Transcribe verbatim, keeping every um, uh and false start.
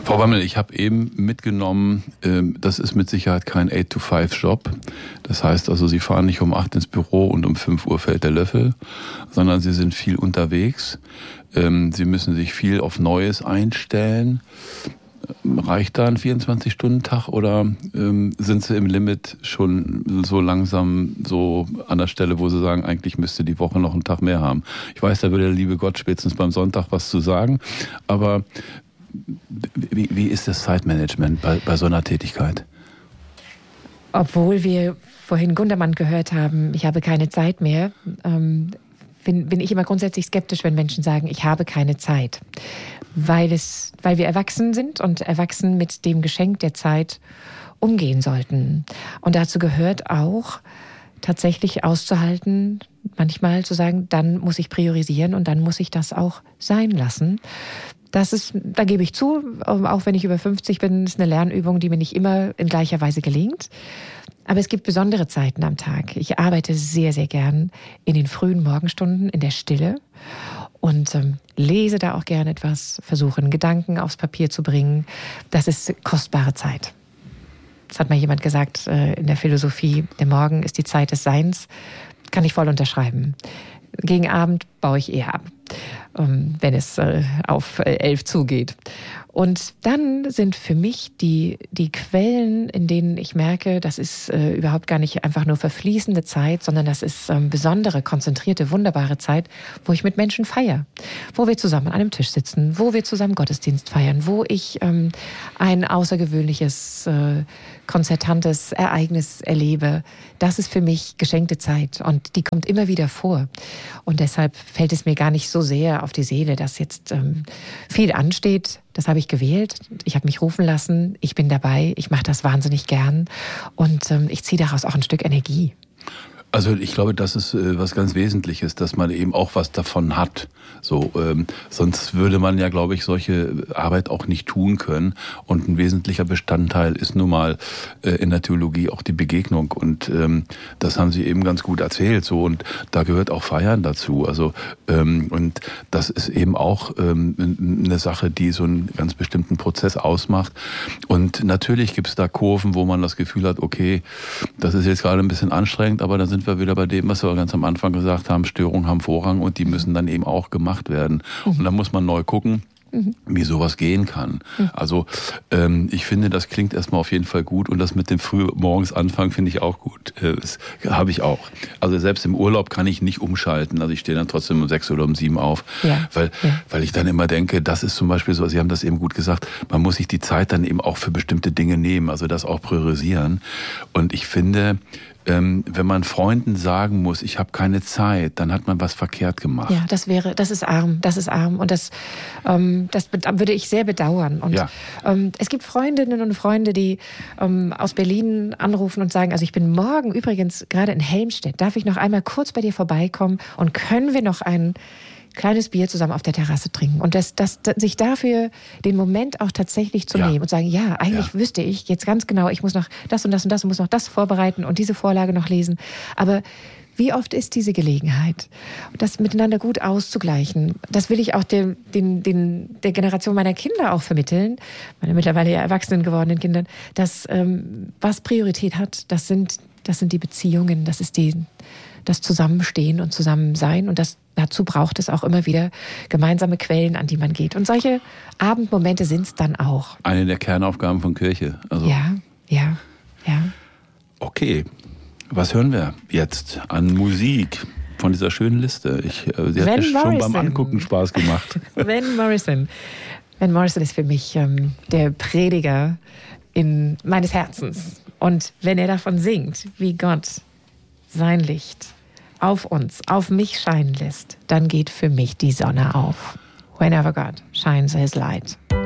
Frau Bammel, ich habe eben mitgenommen, das ist mit Sicherheit kein eight to five Job. Das heißt also, Sie fahren nicht um acht ins Büro und um fünf Uhr fällt der Löffel, sondern Sie sind viel unterwegs. Sie müssen sich viel auf Neues einstellen. Reicht da ein vierundzwanzig-Stunden-Tag oder ähm, sind Sie im Limit schon so langsam so an der Stelle, wo Sie sagen, eigentlich müsste die Woche noch einen Tag mehr haben? Ich weiß, da würde der liebe Gott spätestens beim Sonntag was zu sagen, aber wie, wie ist das Zeitmanagement bei, bei so einer Tätigkeit? Obwohl wir vorhin Gundermann gehört haben, ich habe keine Zeit mehr, ähm, bin, bin ich immer grundsätzlich skeptisch, wenn Menschen sagen, ich habe keine Zeit. Weil, es, weil wir erwachsen sind und erwachsen mit dem Geschenk der Zeit umgehen sollten. Und dazu gehört auch, tatsächlich auszuhalten, manchmal zu sagen, dann muss ich priorisieren und dann muss ich das auch sein lassen. Das ist, da gebe ich zu, auch wenn ich über fünfzig bin, ist eine Lernübung, die mir nicht immer in gleicher Weise gelingt. Aber es gibt besondere Zeiten am Tag. Ich arbeite sehr, sehr gern in den frühen Morgenstunden in der Stille und ähm, lese da auch gerne etwas, versuche einen Gedanken aufs Papier zu bringen. Das ist kostbare Zeit. Das hat mal jemand gesagt äh, in der Philosophie, der Morgen ist die Zeit des Seins. Kann ich voll unterschreiben. Gegen Abend baue ich eher ab, wenn es auf elf zugeht. Und dann sind für mich die, die Quellen, in denen ich merke, das ist äh, überhaupt gar nicht einfach nur verfließende Zeit, sondern das ist ähm, besondere, konzentrierte, wunderbare Zeit, wo ich mit Menschen feiere, wo wir zusammen an einem Tisch sitzen, wo wir zusammen Gottesdienst feiern, wo ich ähm, ein außergewöhnliches, äh, konzertantes Ereignis erlebe. Das ist für mich geschenkte Zeit und die kommt immer wieder vor. Und deshalb fällt es mir gar nicht so sehr auf die Seele, dass jetzt ähm, viel ansteht. Das habe ich gewählt. Ich habe mich rufen lassen. Ich bin dabei. Ich mache das wahnsinnig gern. Und ähm, ich ziehe daraus auch ein Stück Energie. Also ich glaube, das ist äh, was ganz Wesentliches, dass man eben auch was davon hat. So, ähm, sonst würde man ja, glaube ich, solche Arbeit auch nicht tun können. Und ein wesentlicher Bestandteil ist nun mal äh, in der Theologie auch die Begegnung. Und ähm, das haben Sie eben ganz gut erzählt. So, und da gehört auch Feiern dazu. Also ähm, und das ist eben auch ähm, eine Sache, die so einen ganz bestimmten Prozess ausmacht. Und natürlich gibt es da Kurven, wo man das Gefühl hat, okay, das ist jetzt gerade ein bisschen anstrengend, aber dann sind wir wieder bei dem, was wir ganz am Anfang gesagt haben, Störungen haben Vorrang und die müssen dann eben auch gemacht werden. Mhm. Und dann muss man neu gucken, mhm. wie sowas gehen kann. Mhm. Also ähm, ich finde, das klingt erstmal auf jeden Fall gut und das mit dem früh morgens anfangen finde ich auch gut. Äh, das habe ich auch. Also selbst im Urlaub kann ich nicht umschalten. Also ich stehe dann trotzdem um sechs oder um sieben auf, ja. Weil, ja. weil ich dann immer denke, das ist zum Beispiel so, Sie haben das eben gut gesagt, man muss sich die Zeit dann eben auch für bestimmte Dinge nehmen, also das auch priorisieren. Und ich finde, Ähm, wenn man Freunden sagen muss, ich habe keine Zeit, dann hat man was verkehrt gemacht. Ja, das wäre, das ist arm, das ist arm und das, ähm, das würde ich sehr bedauern. Und ja. ähm, es gibt Freundinnen und Freunde, die ähm, aus Berlin anrufen und sagen, also ich bin morgen übrigens gerade in Helmstedt, darf ich noch einmal kurz bei dir vorbeikommen und können wir noch einen kleines Bier zusammen auf der Terrasse trinken und das, das, das, sich dafür den Moment auch tatsächlich zu ja. nehmen und sagen, ja, eigentlich ja. wüsste ich jetzt ganz genau, ich muss noch das und das und das und muss noch das vorbereiten und diese Vorlage noch lesen. Aber wie oft ist diese Gelegenheit, das miteinander gut auszugleichen? Das will ich auch den, den, den, der Generation meiner Kinder auch vermitteln, meine mittlerweile ja erwachsenen gewordenen Kindern, dass ähm, was Priorität hat, das sind, das sind die Beziehungen, das ist die, das Zusammenstehen und Zusammensein und das dazu braucht es auch immer wieder gemeinsame Quellen, an die man geht. Und solche Abendmomente sind es dann auch. Eine der Kernaufgaben von Kirche. Also ja, ja, ja. Okay, was hören wir jetzt an Musik von dieser schönen Liste? Ich, äh, sie hat mir schon beim Angucken Spaß gemacht. Van Morrison. Van Morrison ist für mich ähm, der Prediger in, meines Herzens. Und wenn er davon singt, wie Gott sein Licht auf uns, auf mich scheinen lässt, dann geht für mich die Sonne auf. Whenever God shines his light.